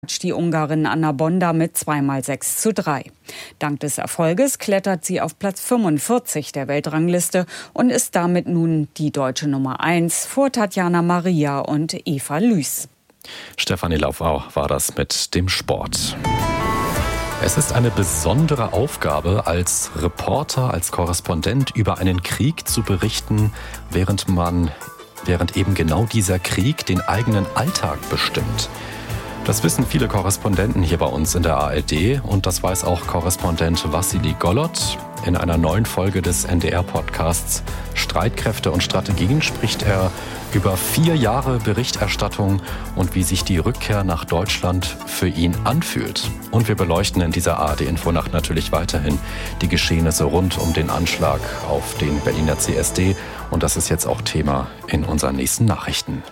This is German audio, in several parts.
die Ungarin Anna Bonda mit 2x6:3. Dank des Erfolges klettert sie auf Platz 45 der Weltrangliste und ist damit nun die deutsche Nummer 1 vor Tatjana Maria und Eva Lüß. Stefanie Laufau war das mit dem Sport. Es ist eine besondere Aufgabe, als Reporter, als Korrespondent über einen Krieg zu berichten, während eben genau dieser Krieg den eigenen Alltag bestimmt. Das wissen viele Korrespondenten hier bei uns in der ARD und das weiß auch Korrespondent Wassili Golod. In einer neuen Folge des NDR-Podcasts Streitkräfte und Strategien spricht er über 4 Jahre Berichterstattung und wie sich die Rückkehr nach Deutschland für ihn anfühlt. Und wir beleuchten in dieser ARD-Infonacht natürlich weiterhin die Geschehnisse rund um den Anschlag auf den Berliner CSD. Und das ist jetzt auch Thema in unseren nächsten Nachrichten.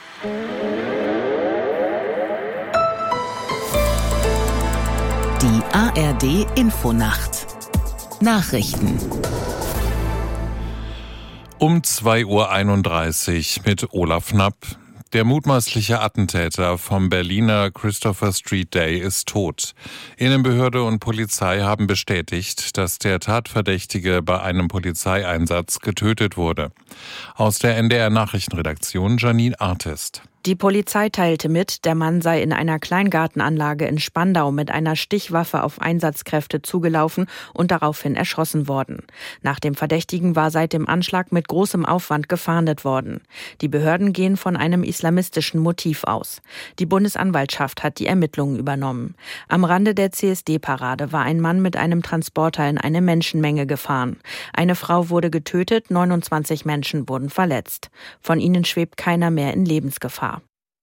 Die ARD-Infonacht. Nachrichten. Um 2:31 Uhr mit Olaf Knapp. Der mutmaßliche Attentäter vom Berliner Christopher Street Day ist tot. Innenbehörde und Polizei haben bestätigt, dass der Tatverdächtige bei einem Polizeieinsatz getötet wurde. Aus der NDR-Nachrichtenredaktion Janine Artest. Die Polizei teilte mit, der Mann sei in einer Kleingartenanlage in Spandau mit einer Stichwaffe auf Einsatzkräfte zugelaufen und daraufhin erschossen worden. Nach dem Verdächtigen war seit dem Anschlag mit großem Aufwand gefahndet worden. Die Behörden gehen von einem islamistischen Motiv aus. Die Bundesanwaltschaft hat die Ermittlungen übernommen. Am Rande der CSD-Parade war ein Mann mit einem Transporter in eine Menschenmenge gefahren. Eine Frau wurde getötet, 29 Menschen wurden verletzt. Von ihnen schwebt keiner mehr in Lebensgefahr.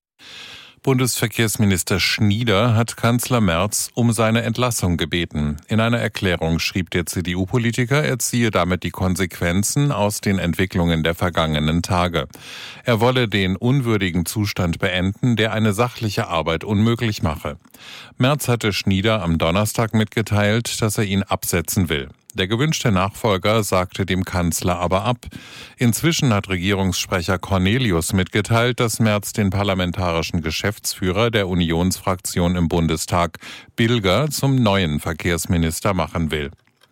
Bundesverkehrsminister Schnieder hat Kanzler Merz um seine Entlassung gebeten. In einer Erklärung schrieb der CDU-Politiker, er ziehe damit die Konsequenzen aus den Entwicklungen der vergangenen Tage. Er wolle den unwürdigen Zustand beenden, der eine sachliche Arbeit unmöglich mache. Merz hatte Schnieder am Donnerstag mitgeteilt, dass er ihn absetzen will. Der gewünschte Nachfolger sagte dem Kanzler aber ab. Inzwischen hat Regierungssprecher Cornelius mitgeteilt, dass Merz den parlamentarischen Geschäftsführer der Unionsfraktion im Bundestag, Bilger, zum neuen Verkehrsminister machen will.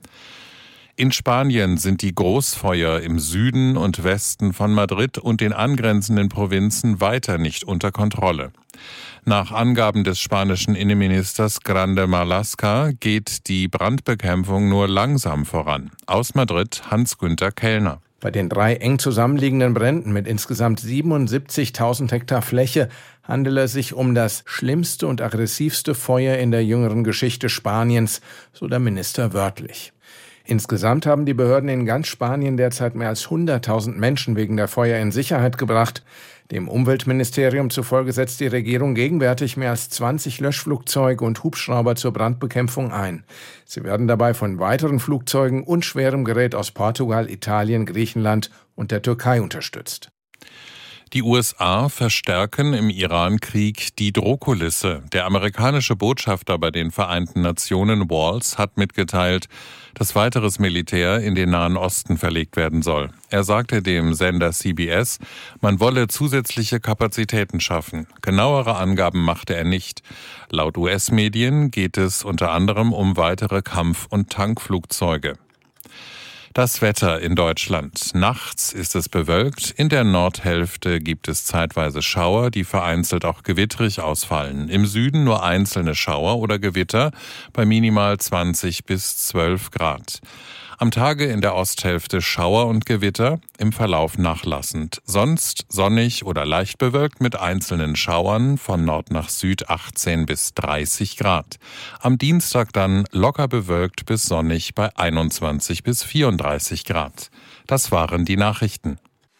In Spanien sind die Großfeuer im Süden und Westen von Madrid und den angrenzenden Provinzen weiter nicht unter Kontrolle. Nach Angaben des spanischen Innenministers Grande Marlaska geht die Brandbekämpfung nur langsam voran. Aus Madrid Hans-Günther Kellner. Bei den 3 eng zusammenliegenden Bränden mit insgesamt 77.000 Hektar Fläche handele es sich um das schlimmste und aggressivste Feuer in der jüngeren Geschichte Spaniens, so der Minister wörtlich. Insgesamt haben die Behörden in ganz Spanien derzeit mehr als 100.000 Menschen wegen der Feuer in Sicherheit gebracht. Dem Umweltministerium zufolge setzt die Regierung gegenwärtig mehr als 20 Löschflugzeuge und Hubschrauber zur Brandbekämpfung ein. Sie werden dabei von weiteren Flugzeugen und schwerem Gerät aus Portugal, Italien, Griechenland und der Türkei unterstützt. Die USA verstärken im Iran-Krieg die Drohkulisse. Der amerikanische Botschafter bei den Vereinten Nationen, Walls, hat mitgeteilt, dass weiteres Militär in den Nahen Osten verlegt werden soll. Er sagte dem Sender CBS, man wolle zusätzliche Kapazitäten schaffen. Genauere Angaben machte er nicht. Laut US-Medien geht es unter anderem um weitere Kampf- und Tankflugzeuge. Das Wetter in Deutschland. Nachts ist es bewölkt. In der Nordhälfte gibt es zeitweise Schauer, die vereinzelt auch gewittrig ausfallen. Im Süden nur einzelne Schauer oder Gewitter bei minimal 20 bis 12 Grad. Am Tage in der Osthälfte Schauer und Gewitter, im Verlauf nachlassend. Sonst sonnig oder leicht bewölkt mit einzelnen Schauern, von Nord nach Süd 18 bis 30 Grad. Am Dienstag dann locker bewölkt bis sonnig bei 21 bis 34 Grad. Das waren die Nachrichten.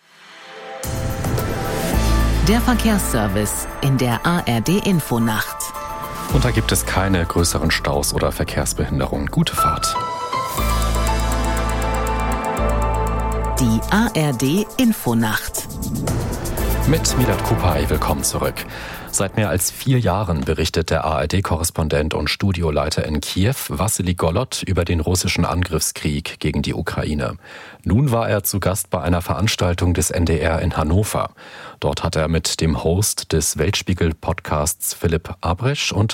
Der Verkehrsservice in der ARD-Infonacht. Und da gibt es keine größeren Staus oder Verkehrsbehinderungen. Gute Fahrt. Die ARD-Infonacht. Mit Milat Kupay, willkommen zurück. Seit mehr als 4 Jahren berichtet der ARD-Korrespondent und Studioleiter in Kiew, Wassili Golod, über den russischen Angriffskrieg gegen die Ukraine. Nun war er zu Gast bei einer Veranstaltung des NDR in Hannover. Dort hat er mit dem Host des Weltspiegel-Podcasts Philipp Abresch und